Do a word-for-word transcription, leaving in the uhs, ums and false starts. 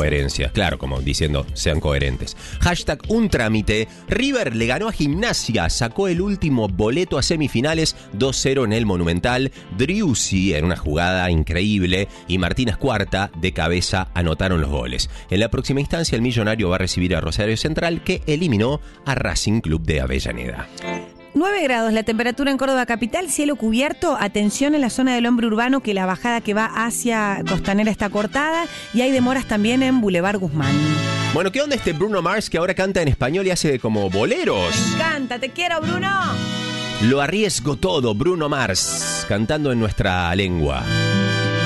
coherencia. Claro, como diciendo, sean coherentes. Hashtag un trámite. River le ganó a Gimnasia, sacó el último boleto a semifinales, dos cero en el Monumental. Driussi en una jugada increíble y Martínez Cuarta de cabeza anotaron los goles. En la próxima instancia el Millonario va a recibir a Rosario Central, que eliminó a Racing Club de Avellaneda. nueve grados la temperatura en Córdoba capital, cielo cubierto, atención en la zona del Hombre Urbano que la bajada que va hacia Costanera está cortada y hay demoras también en Boulevard Guzmán. Bueno, ¿qué onda este Bruno Mars que ahora canta en español y hace como boleros? Me encanta, te quiero, Bruno. Lo arriesgo todo, Bruno Mars, cantando en nuestra lengua.